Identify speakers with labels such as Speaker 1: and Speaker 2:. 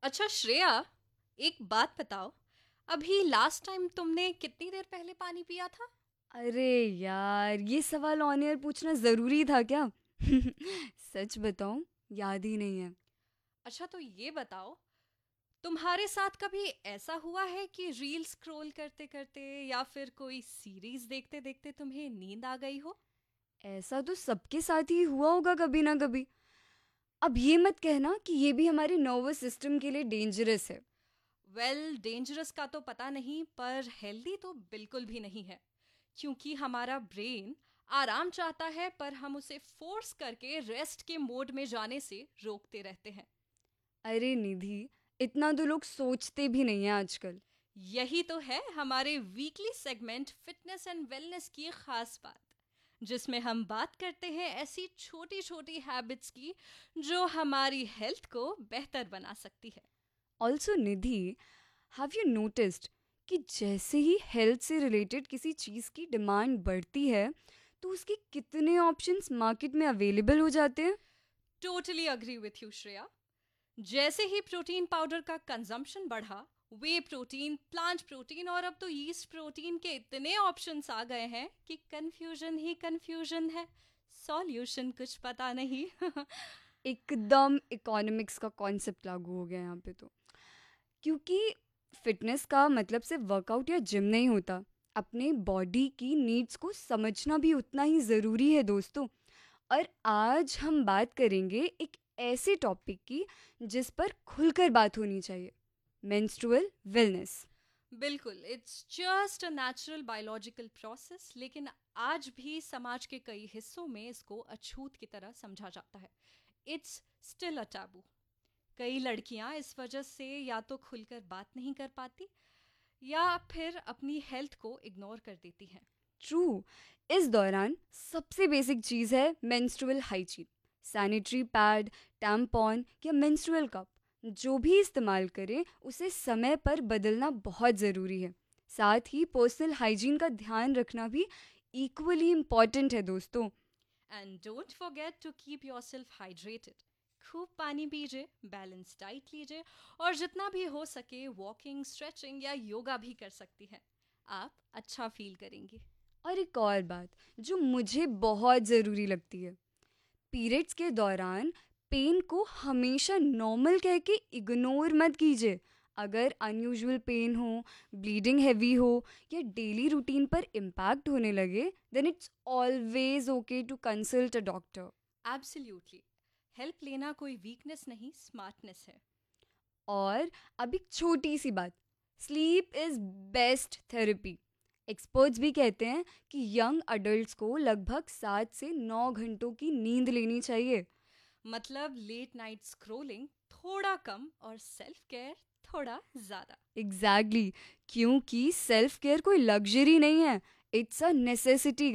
Speaker 1: अच्छा श्रेया, एक बात बताओ। अभी लास्ट टाइम तुमने कितनी देर पहले पानी पिया था?
Speaker 2: अरे यार, ये सवाल ऑन एयर पूछना ज़रूरी था क्या? सच बताऊं, याद ही नहीं है।
Speaker 1: अच्छा तो ये बताओ, तुम्हारे साथ कभी ऐसा हुआ है कि रील स्क्रॉल करते करते या फिर कोई सीरीज देखते देखते तुम्हें नींद आ गई हो?
Speaker 2: ऐसा तो सबके साथ ही हुआ होगा कभी ना कभी। अब ये मत कहना कि ये भी हमारे नर्वस सिस्टम के लिए डेंजरस है।
Speaker 1: वेल, डेंजरस का तो पता नहीं, पर हेल्दी तो बिल्कुल भी नहीं है। क्योंकि हमारा ब्रेन आराम चाहता है, पर हम उसे फोर्स करके रेस्ट के मोड में जाने से रोकते रहते हैं।
Speaker 2: अरे निधि, इतना तो लोग सोचते भी नहीं है आजकल।
Speaker 1: यही तो है हमारे weekly segment fitness and wellness की खास बात, जिसमें हम बात करते हैं ऐसी छोटी छोटी हैबिट्स की जो हमारी हेल्थ को बेहतर बना सकती है।
Speaker 2: Also Nidhi, have you noticed कि जैसे ही हेल्थ से रिलेटेड किसी चीज़ की डिमांड बढ़ती है तो उसके कितने ऑप्शंस मार्केट में अवेलेबल हो जाते हैं।
Speaker 1: Totally agree with you Shreya. जैसे ही प्रोटीन पाउडर का कंजम्पशन बढ़ा, वे प्रोटीन, प्लांट प्रोटीन और अब तो यीस्ट प्रोटीन के इतने ऑप्शंस आ गए हैं कि कंफ्यूजन ही कंफ्यूजन है। सॉल्यूशन कुछ पता नहीं।
Speaker 2: एकदम इकोनॉमिक्स का कॉन्सेप्ट लागू हो गया यहाँ पे तो। क्योंकि फिटनेस का मतलब सिर्फ वर्कआउट या जिम नहीं होता। अपने बॉडी की नीड्स को समझना भी उतना ही ज़रूरी है दोस्तों। और आज हम बात करेंगे एक ऐसे टॉपिक की जिस पर खुलकर बात होनी चाहिए। Menstrual wellness.
Speaker 1: बिल्कुल, it's just a natural biological process, लेकिन आज भी समाज के कई हिस्सों में इसको अछूत की तरह समझा जाता है। It's still a taboo. कई लड़कियां इस वजह से या तो खुलकर बात नहीं कर पाती या फिर अपनी हेल्थ को इग्नोर कर देती हैं।
Speaker 2: ट्रू। इस दौरान सबसे बेसिक चीज़ है menstrual hygiene. Sanitary pad, tampon या मेंस्ट्रुअल कप जो भी इस्तेमाल करें उसे समय पर बदलना बहुत ज़रूरी है। साथ ही पर्सनल हाइजीन का ध्यान रखना भी इक्वली इम्पॉर्टेंट है दोस्तों।
Speaker 1: And don't forget to keep yourself hydrated. खूब पानी पीजिए, बैलेंस डाइट लीजिए, और जितना भी हो सके वॉकिंग, स्ट्रेचिंग या योगा भी कर सकती हैं। आप अच्छा फील करेंगी।
Speaker 2: और एक और बात जो मुझे बहुत ज़रूरी लगती है, पीरियड्स के दौरान पेन को हमेशा नॉर्मल कह के इग्नोर मत कीजिए। अगर अनयूजुअल पेन हो, ब्लीडिंग हैवी हो या डेली रूटीन पर इम्पैक्ट होने लगे, then it's always okay to consult a doctor.
Speaker 1: Absolutely. Help लेना कोई वीकनेस नहीं, स्मार्टनेस है।
Speaker 2: और अब एक छोटी सी बात, sleep is best therapy. Experts भी कहते हैं कि यंग अडल्ट्स को लगभग 7 से 9 घंटों की नींद लेनी चाहिए।
Speaker 1: मतलब लेट नाइट स्क्रोलिंग थोड़ा कम और सेल्फ केयर थोड़ा ज़्यादा।
Speaker 2: एग्जैक्टली exactly, क्योंकि सेल्फ केयर कोई लग्जरी नहीं है, इट्स अ नेसेसिटी।